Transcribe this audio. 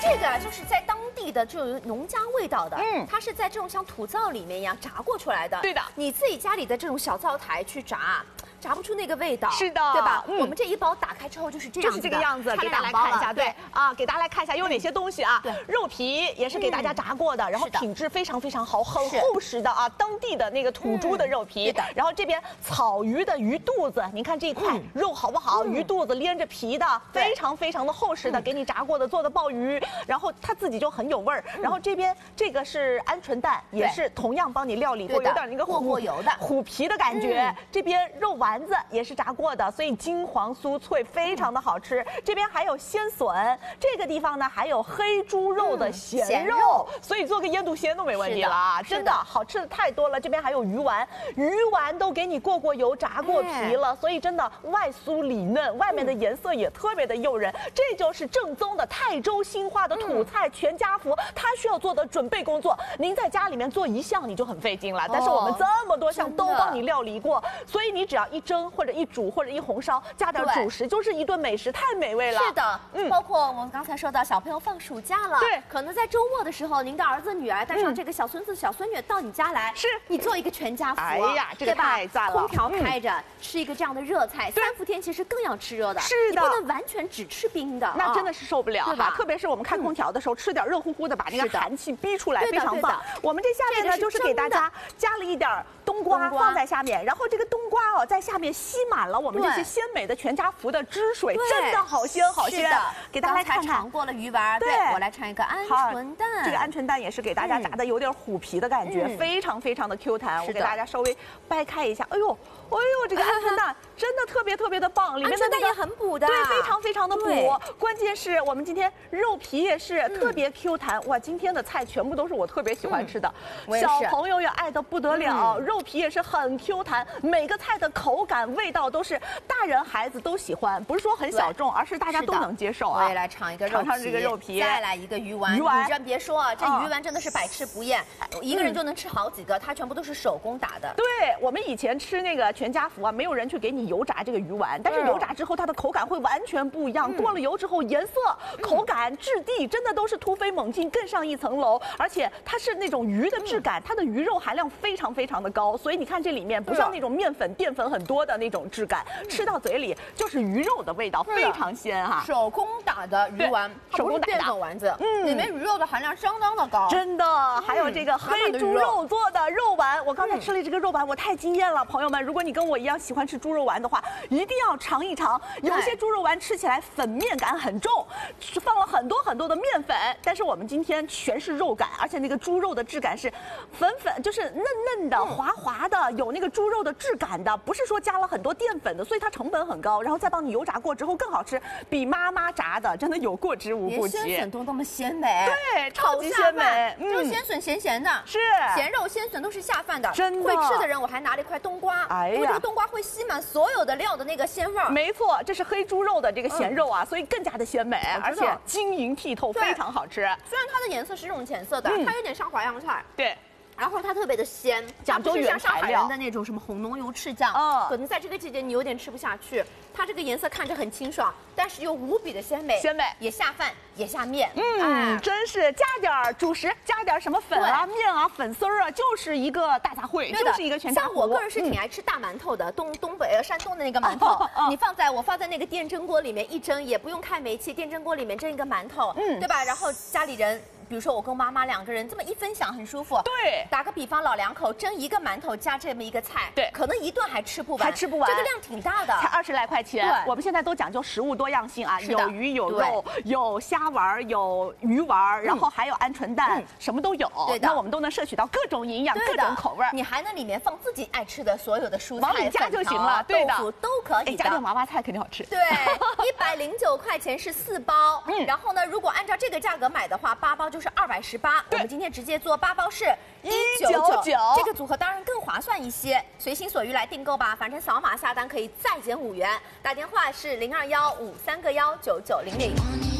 这个就是在当地的就有农家味道的，它是在这种像土灶里面一样炸过出来的。 对的， 你自己家里的这种小灶台去炸。炸不出那个味道， 是的， 对吧？我们这一包打开之后就是这样子， 就是这个样子，给大家来看一下，对啊，给大家来看一下有哪些东西啊。肉皮也是给大家炸过的，然后品质非常非常好，很厚实的啊，当地的那个土猪的肉皮。然后这边草鱼的鱼肚子，您看这一块肉好不好？鱼肚子连着皮的，非常非常的厚实的，给你炸过的做的鲍鱼，然后它自己就很有味儿。然后这边这个是鹌鹑蛋，也是同样帮你料理过，有点那个过油的虎皮的感觉。这边肉丸子也是炸过的，所以金黄酥脆，非常的好吃。这边还有鲜笋，这个地方呢还有黑猪肉的咸肉，所以做个腌笃鲜都没问题了啊！真的好吃的太多了。这边还有鱼丸，鱼丸都给你过油、炸过皮了，所以真的外酥里嫩，外面的颜色也特别的诱人。这就是正宗的泰州兴化的土菜全家福，它需要做的准备工作，您在家里面做一项你就很费劲了，但是我们这么多项都帮你料理过，所以你只要一蒸或者一煮或者一红烧，加点主食，就是一顿美食，太美味了。 是的，包括我们刚才说到小朋友放暑假了， 对， 可能在周末的时候，您的儿子女儿带上这个小孙子小孙女到你家来， 是你做一个全家福， 哎呀，这个太赞了， 空调开着，吃一个这样的热菜。三伏天其实更要吃热的， 是的， 你不能完全只吃冰的， 那真的是受不了， 对吧？ 特别是我们开空调的时候，吃点热乎乎的，把那个寒气逼出来，非常棒。我们这下面呢，就是给大家加了一点冬瓜放在下面，然后这个冬瓜哦，在下面吸满了我们这些鲜美的全家福的汁水，真的好鲜好鲜。给大家来看看， 尝过了鱼丸，对，我来尝一个鹌鹑蛋。 这个鹌鹑蛋也是给大家炸的有点虎皮的感觉，非常非常的 Q 弹。我给大家稍微掰开一下，哎呦，这个鹌鹑蛋真的特别特别的棒，里面的那个也很补的， 对，非常非常的补。关键是我们今天肉皮也是特别 Q 弹，哇，今天的菜全部都是我特别喜欢吃的，小朋友也爱得不得了，肉皮也是很 Q 弹，每个菜的口感味道都是大人孩子都喜欢，不是说很小众，而是大家都能接受啊。 我也来尝一个肉皮， 尝这个肉皮， 再来一个鱼丸。你真别说啊，这鱼丸真的是百吃不厌，一个人就能吃好几个，它全部都是手工打的。 对，我们以前吃那个全家福啊，没有人去给你油炸这个鱼丸，但是油炸之后它的口感会完全不一样，过了油之后颜色、口感、质地真的都是突飞猛进，更上一层楼。而且它是那种鱼的质感，它的鱼肉含量非常非常的高，所以你看这里面不像那种面粉、淀粉很多的那种质感，吃到嘴里就是鱼肉的味道，非常鲜哈。 手工打的鱼丸， 手工打的淀粉丸子，里面鱼肉的含量相当的高， 真的。还有这个黑猪肉做的肉丸，我刚才吃了这个肉丸，我太惊艳了，朋友们，如果你跟我一样喜欢吃猪肉丸的话，一定要尝一尝。有些猪肉丸吃起来粉面感很重，放了很多很多的面粉，但是我们今天全是肉感，而且那个猪肉的质感是粉，就是嫩嫩的、滑滑的，有那个猪肉的质感的，不是说加了很多淀粉的，所以它成本很高，然后再帮你油炸过之后更好吃，比妈妈炸的真的有过之无不及。 连鲜笋都那么鲜美， 对，超级鲜美， 就是鲜笋咸咸的， 是咸肉鲜笋都是下饭的， 真的。 会吃的人，我还拿了一块冬瓜，因为这个冬瓜会吸满所有的料的那个鲜味儿。 没错，这是黑猪肉的这个咸肉啊，所以更加的鲜美，而且晶莹剔透，非常好吃。 虽然它的颜色是这种浅色的，它有点像淮扬菜， 对。 然后它特别的鲜， 讲究原材料， 像上海人的那种什么红浓油赤酱，可能在这个季节你有点吃不下去。它这个颜色看着很清爽，但是又无比的鲜美，也下饭也下面。 真是加点主食，加点什么粉啊、面啊、粉丝儿啊，就是一个大杂烩，就是一个全家福。 像我个人是挺爱吃大馒头的，东北山东的那个馒头，你我放在那个电蒸锅里面一蒸，也不用开煤气，电蒸锅里面蒸一个馒头，对吧？然后家里人。比如说我跟妈妈两个人这么一分享很舒服。 对， 打个比方，老两口蒸一个馒头加这么一个菜， 对， 可能一顿还吃不完， 这个量挺大的， 才20来块钱。我们现在都讲究食物多样性啊，有鱼有肉，有虾丸，有鱼丸，然后还有鹌鹑蛋，什么都有。对的，那我们都能摄取到各种营养、各种口味。 你还能里面放自己爱吃的所有的蔬菜， 往里加就行了。对的， 豆腐都可以的。 加点娃娃菜肯定好吃。 对，109块钱是4包。然后呢，如果按照这个价格买的话，8包就是218。我们今天直接做8包是199，这个组合当然更划算一些，随心所欲来订购吧，反正扫码下单可以再减5元。打电话是0215319900。